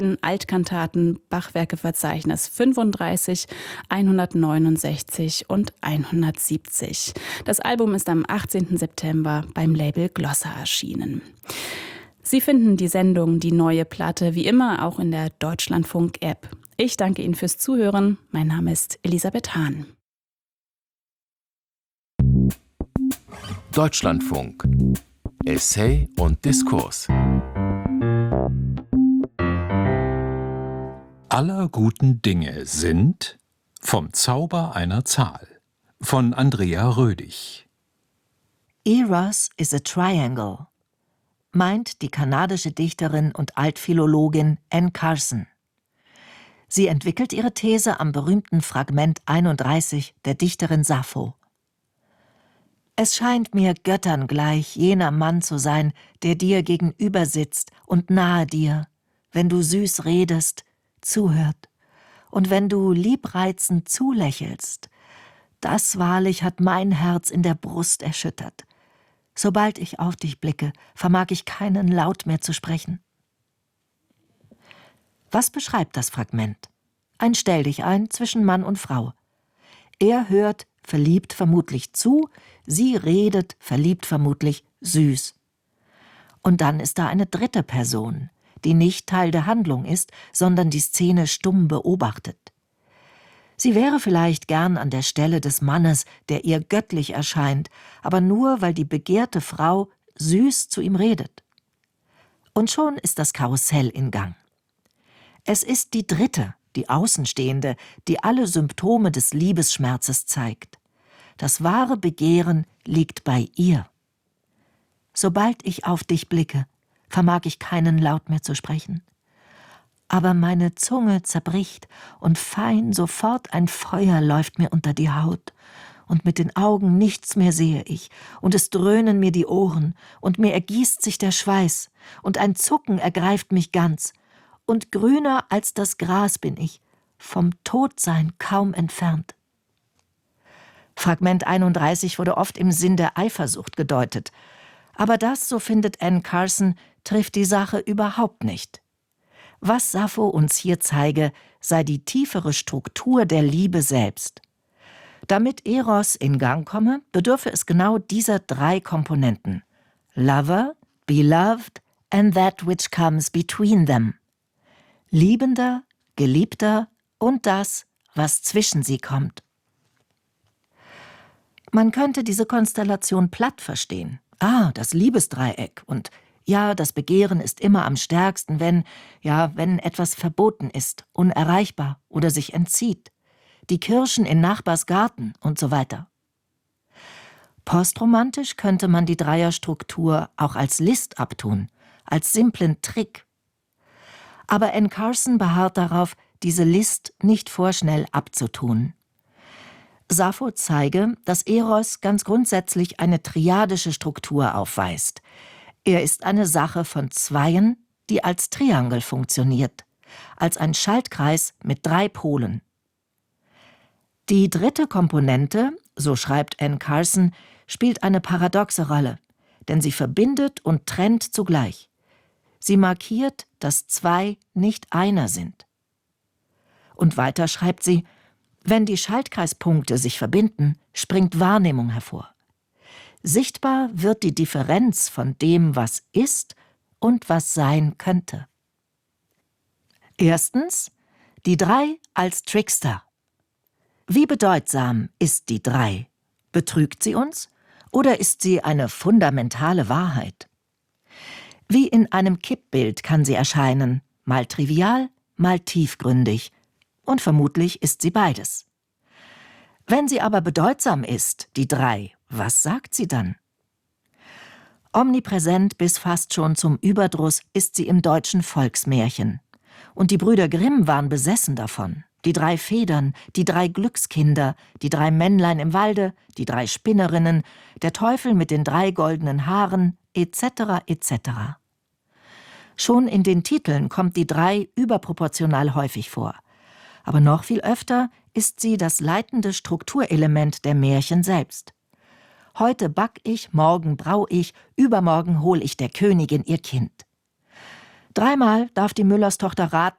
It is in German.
Altkantaten Bachwerkeverzeichnis 35, 169 und 170. Das Album ist am 18. September beim Label Glossa erschienen. Sie finden die Sendung Die neue Platte wie immer auch in der Deutschlandfunk-App. Ich danke Ihnen fürs Zuhören. Mein Name ist Elisabeth Hahn. Deutschlandfunk. Essay und Diskurs. Aller guten Dinge sind vom Zauber einer Zahl von Andrea Rödig. Eros is a triangle, meint die kanadische Dichterin und Altphilologin Anne Carson. Sie entwickelt ihre These am berühmten Fragment 31 der Dichterin Sappho. Es scheint mir Göttern gleich jener Mann zu sein, der dir gegenüber sitzt und nahe dir, wenn du süß redest, zuhört, und wenn du liebreizend zulächelst. Das wahrlich hat mein Herz in der Brust erschüttert. Sobald ich auf dich blicke, vermag ich keinen Laut mehr zu sprechen. Was beschreibt das Fragment? Ein Stelldichein zwischen Mann und Frau. Er hört verliebt vermutlich zu, sie redet verliebt vermutlich süß. Und dann ist da eine dritte Person, die nicht Teil der Handlung ist, sondern die Szene stumm beobachtet. Sie wäre vielleicht gern an der Stelle des Mannes, der ihr göttlich erscheint, aber nur, weil die begehrte Frau süß zu ihm redet. Und schon ist das Karussell in Gang. Es ist die Dritte, die Außenstehende, die alle Symptome des Liebesschmerzes zeigt. Das wahre Begehren liegt bei ihr. Sobald ich auf dich blicke, vermag ich keinen Laut mehr zu sprechen. Aber meine Zunge zerbricht und fein sofort ein Feuer läuft mir unter die Haut. Und mit den Augen nichts mehr sehe ich, und es dröhnen mir die Ohren, und mir ergießt sich der Schweiß, und ein Zucken ergreift mich ganz, und grüner als das Gras bin ich, vom Todsein kaum entfernt. Fragment 31 wurde oft im Sinn der Eifersucht gedeutet. Aber das, so findet Anne Carson, trifft die Sache überhaupt nicht. Was Sappho uns hier zeige, sei die tiefere Struktur der Liebe selbst. Damit Eros in Gang komme, bedürfe es genau dieser drei Komponenten: Lover, Beloved and that which comes between them. Liebender, Geliebter und das, was zwischen sie kommt. Man könnte diese Konstellation platt verstehen. Das Liebesdreieck und ja, das Begehren ist immer am stärksten, wenn etwas verboten ist, unerreichbar oder sich entzieht. Die Kirschen in Nachbars Garten und so weiter. Postromantisch könnte man die Dreierstruktur auch als List abtun, als simplen Trick. Aber Anne Carson beharrt darauf, diese List nicht vorschnell abzutun. Sappho zeige, dass Eros ganz grundsätzlich eine triadische Struktur aufweist. Er ist eine Sache von Zweien, die als Triangel funktioniert, als ein Schaltkreis mit 3 Polen. Die dritte Komponente, so schreibt Anne Carson, spielt eine paradoxe Rolle, denn sie verbindet und trennt zugleich. Sie markiert, dass 2 nicht einer sind. Und weiter schreibt sie: Wenn die Schaltkreispunkte sich verbinden, springt Wahrnehmung hervor. Sichtbar wird die Differenz von dem, was ist und was sein könnte. Erstens, die 3 als Trickster. Wie bedeutsam ist die 3? Betrügt sie uns oder ist sie eine fundamentale Wahrheit? Wie in einem Kippbild kann sie erscheinen, mal trivial, mal tiefgründig. Und vermutlich ist sie beides. Wenn sie aber bedeutsam ist, die 3, was sagt sie dann? Omnipräsent bis fast schon zum Überdruss ist sie im deutschen Volksmärchen. Und die Brüder Grimm waren besessen davon. Die 3 Federn, die 3 Glückskinder, die 3 Männlein im Walde, die 3 Spinnerinnen, der Teufel mit den 3 goldenen Haaren, etc. etc. Schon in den Titeln kommt die 3 überproportional häufig vor. Aber noch viel öfter ist sie das leitende Strukturelement der Märchen selbst. Heute back ich, morgen brau ich, übermorgen hol ich der Königin ihr Kind. 3-mal darf die Müllerstochter raten,